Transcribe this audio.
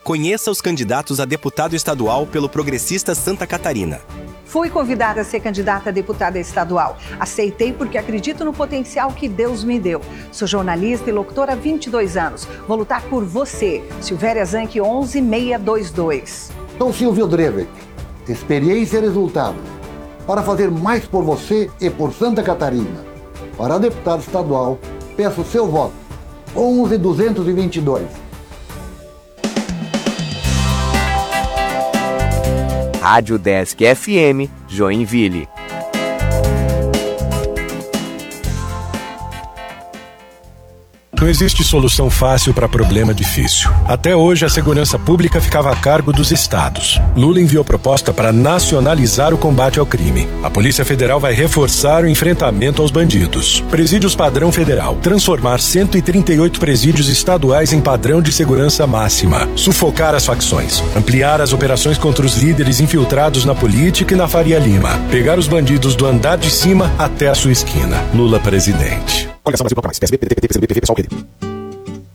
Conheça os candidatos a deputado estadual pelo Progressista Santa Catarina. Fui convidada a ser candidata a deputada estadual. Aceitei porque acredito no potencial que Deus me deu. Sou jornalista e locutora há 22 anos. Vou lutar por você. Silvéria Zanck 11622. Sou Silvio Drevet. Experiência e resultado. Para fazer mais por você e por Santa Catarina. Para deputado estadual, peço seu voto. 11222. Rádio Desk FM, Joinville. Não existe solução fácil para problema difícil. Até hoje, a segurança pública ficava a cargo dos estados. Lula enviou proposta para nacionalizar o combate ao crime. A Polícia Federal vai reforçar o enfrentamento aos bandidos. Presídios padrão federal. Transformar 138 presídios estaduais em padrão de segurança máxima. Sufocar as facções. Ampliar as operações contra os líderes infiltrados na política e na Faria Lima. Pegar os bandidos do andar de cima até a sua esquina. Lula presidente. Coligação Brasil Bloco Mais, PSB, PDT, PT, PCdoB, PV, PSOL, PD.